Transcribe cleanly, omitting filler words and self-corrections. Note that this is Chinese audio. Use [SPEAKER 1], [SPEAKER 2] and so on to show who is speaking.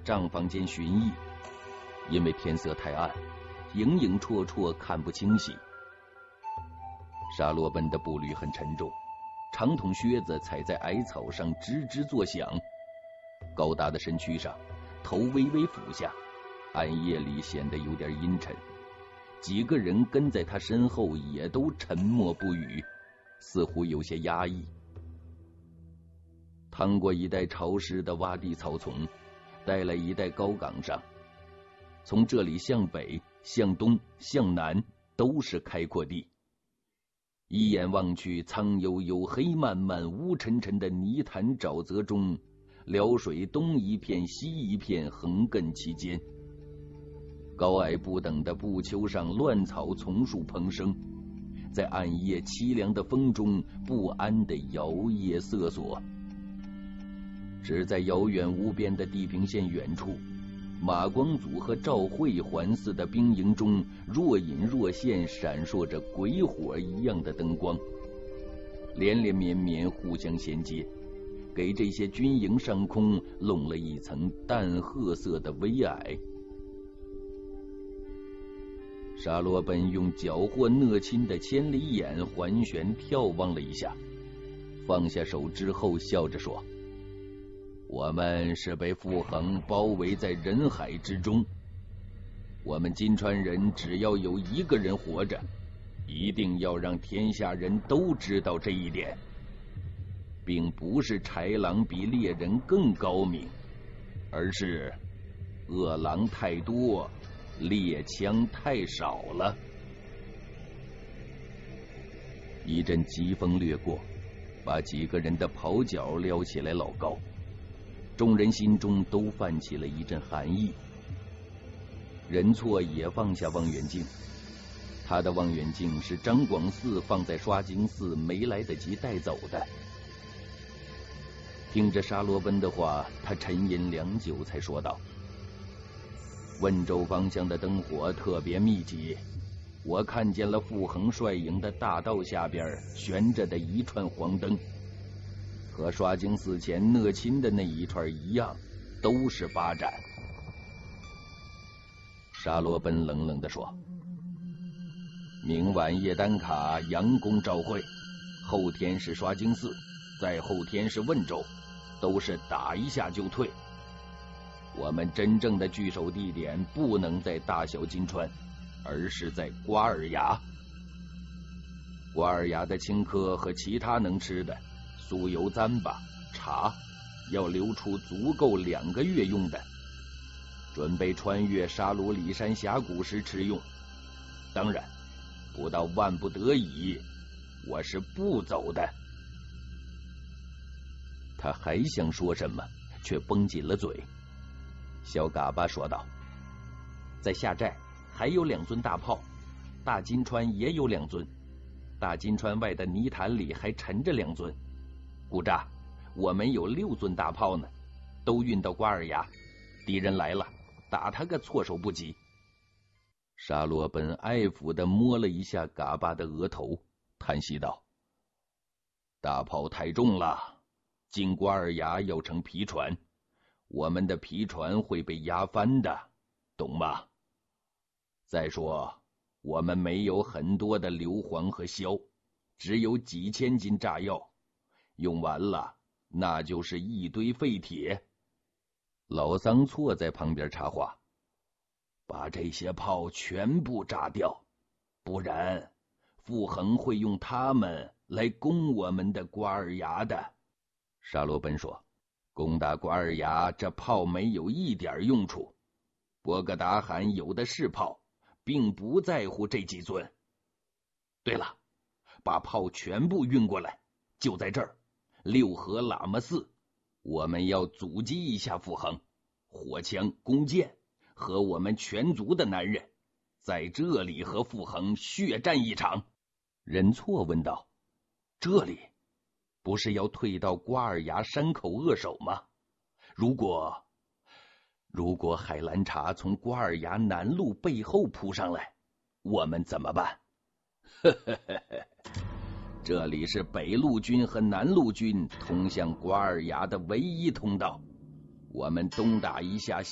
[SPEAKER 1] 账房间巡弋，因为天色太暗，影影绰绰看不清晰。沙罗奔的步履很沉重，长筒靴子踩在矮草上吱吱作响，高大的身躯上，头微微俯下，暗夜里显得有点阴沉。几个人跟在他身后也都沉默不语，似乎有些压抑。趟过一带潮湿的洼地草丛，待来一带高岗上，从这里向北、向东、向南都是开阔地。一眼望去，苍悠悠、黑漫漫、乌沉沉的泥潭沼泽中，辽水东一片西一片横亘其间。高矮不等的步丘上乱草丛树蓬生，在暗夜凄凉的风中不安地摇曳瑟索。只在遥远无边的地平线远处，马光祖和赵慧环似的兵营中若隐若现闪烁着鬼火一样的灯光，连连绵绵互相衔接，给这些军营上空笼了一层淡褐色的微霭。沙罗奔用缴获讷亲的千里眼环旋眺望了一下，放下手之后笑着说：我们是被傅恒包围在人海之中，我们金川人只要有一个人活着，一定要让天下人都知道这一点，并不是豺狼比猎人更高明，而是恶狼太多，猎枪太少了。一阵疾风掠过，把几个人的袍角撩起来老高，众人心中都泛起了一阵寒意。任错也放下望远镜，他的望远镜是张广嗣放在刷经寺没来得及带走的。听着沙罗奔的话，他沉吟良久才说道：温州方向的灯火特别密集，我看见了傅恒率营的大道下边悬着的一串黄灯，和刷经寺前讷亲的那一串一样，都是8盏。沙罗奔冷冷地说：明晚叶丹卡佯攻赵会，后天是刷经寺，再后天是温州，都是打一下就退。我们真正的据守地点不能在大小金川，而是在瓜尔牙。瓜尔牙的青稞和其他能吃的酥油糌粑、茶，要留出足够2个月用的，准备穿越沙鲁里山峡谷时吃用。当然，不到万不得已，我是不走的。他还想说什么，却绷紧了嘴。小嘎巴说道：在下寨还有2尊大炮，大金川也有2尊，大金川外的泥潭里还沉着2尊。古扎，我们有6尊大炮呢，都运到瓜尔牙，敌人来了，打他个措手不及。沙罗奔爱抚地摸了一下嘎巴的额头，叹息道：大炮太重了，进瓜尔牙要乘皮船，我们的皮船会被压翻的，懂吗？再说我们没有很多的硫磺和硝，只有几千斤炸药，用完了那就是一堆废铁。老桑错在旁边插话：把这些炮全部炸掉，不然傅恒会用他们来攻我们的瓜尔牙的。沙罗奔说：攻打瓜尔牙，这炮没有一点用处，波格达罕有的是炮，并不在乎这几尊。对了，把炮全部运过来，就在这儿六合喇嘛寺，我们要阻击一下傅恒，火枪、弓箭和我们全族的男人在这里和傅恒血战一场。任错问道：这里不是要退到瓜尔牙山口扼守吗？如果海兰察从瓜尔牙南路背后扑上来，我们怎么办？这里是北路军和南路军通向瓜尔牙的唯一通道，我们东打一下